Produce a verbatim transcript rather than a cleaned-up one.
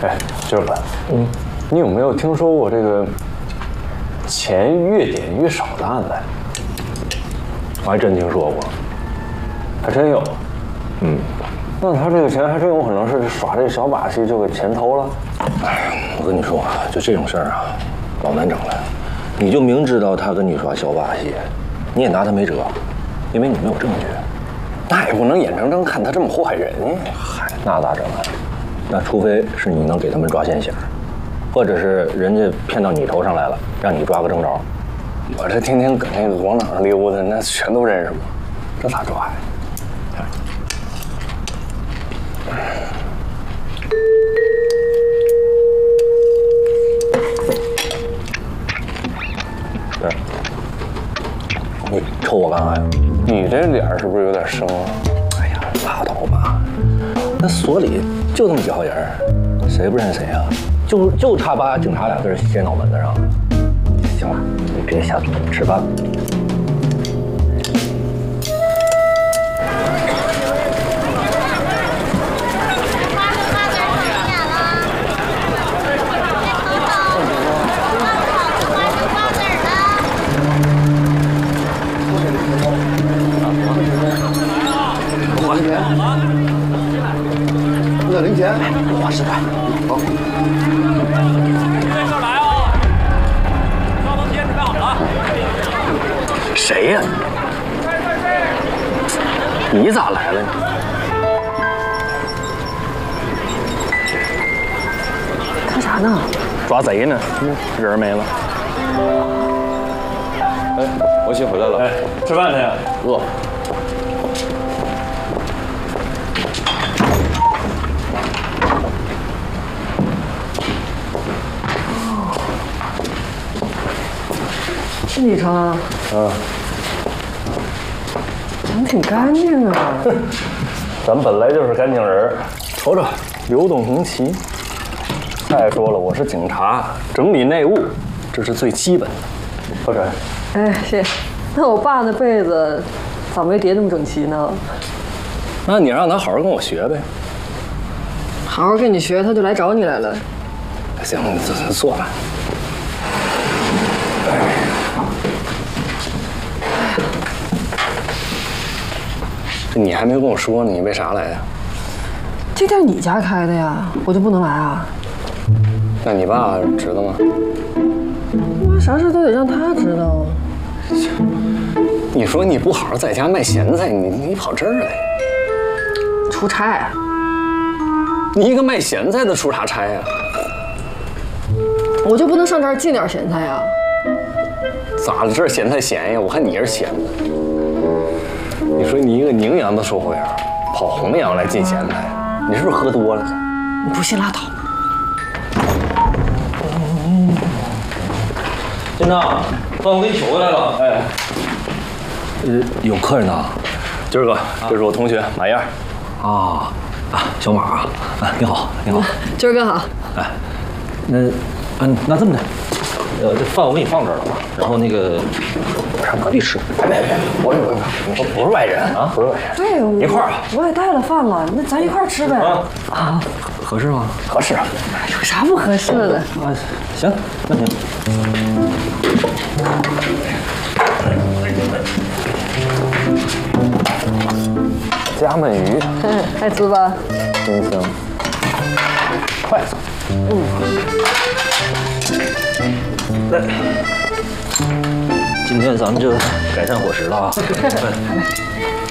哎，今儿个，嗯，你有没有听说过这个钱越点越少的案子？我还真听说过，还真有。嗯，那他这个钱还真有可能是耍这小把戏就给钱偷了。 哎，我跟你说啊，就这种事儿啊，老难整了。你就明知道他跟你耍小把戏，你也拿他没辙，因为你没有证据。 那也不能眼睁睁看他这么祸害人呀。 嗨，那咋整啊？那除非是你能给他们抓现行，或者是人家骗到你头上来了，让你抓个正着。 我这天天搁那个广场上溜达，那全都认识我，这咋抓呀？ 对，你瞅我干啥呀？ 你这脸是不是有点生啊？ 哎呀，拉倒吧，那所里就这么几号人，谁不认识谁啊？就就差把警察俩字写脑门子上。行了，你别瞎琢磨，吃饭吧。 五点零钱， 我十块。好。 这来啊！消防贴准备好了。 谁呀？你咋来了呢？ 干啥呢？ 抓贼呢，人没了。 哎，我媳回来了。 哎，吃饭去呀？ 饿。 是你穿啊？ 嗯。 长挺干净啊。 咱本来就是干净人，瞅瞅，流动红旗。再说了，我是警察，整理内务，这是最基本的。喝水。 哎，谢谢。那我爸那被子咋没叠那么整齐呢？ 那你让他好好跟我学呗。 好好跟你学，他就来找你来了。 行，你坐坐吧。这你还没跟我说呢，你为啥来呀？ 这店你家开的呀，我就不能来啊？ 那你爸知道吗？ 我啥事都得让他知道。 你说你不好好在家卖咸菜，你你跑这儿来？ 出差。 你一个卖咸菜的出啥差呀？ 我就不能上这儿进点咸菜呀？ 咋了？这儿咸菜咸呀？我看你是咸的。你说你一个宁阳的售货员，跑弘阳来进咸菜，你是不是喝多了？ 你不信拉倒。 金章，饭我给你取回来了。哎， 呃，有客人呢。 今儿个，这是我同学马燕。 啊啊，小马啊，啊，你好，你好。 今儿哥好。 哎，那，嗯，那这么的，呃，这饭我给你放这儿了，然后那个我上隔壁吃。 别别别，我我我不是外人啊，不是外人。 对， 一块儿吧。 我也带了饭了，那咱一块儿吃呗。啊啊， 合适吗？ 合适啊。 有啥不合适的？ 啊，行，那行。 夹焖鱼， 爱吃吧？ 真香。筷子。嗯。 来，今天咱们就改善伙食了啊。